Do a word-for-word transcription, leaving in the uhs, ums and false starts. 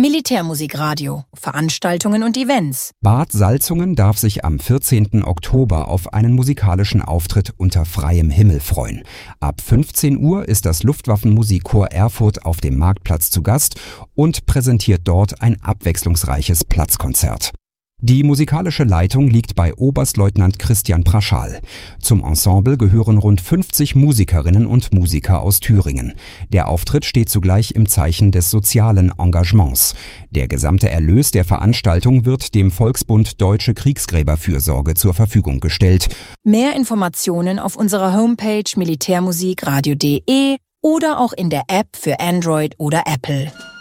Militärmusikradio, Veranstaltungen und Events. Bad Salzungen darf sich am vierzehnten Oktober auf einen musikalischen Auftritt unter freiem Himmel freuen. Ab fünfzehn Uhr ist das Luftwaffenmusikchor Erfurt auf dem Marktplatz zu Gast und präsentiert dort ein abwechslungsreiches Platzkonzert. Die musikalische Leitung liegt bei Oberstleutnant Christian Praschal. Zum Ensemble gehören rund fünfzig Musikerinnen und Musiker aus Thüringen. Der Auftritt steht zugleich im Zeichen des sozialen Engagements. Der gesamte Erlös der Veranstaltung wird dem Volksbund Deutsche Kriegsgräberfürsorge zur Verfügung gestellt. Mehr Informationen auf unserer Homepage militärmusikradio punkt de oder auch in der App für Android oder Apple.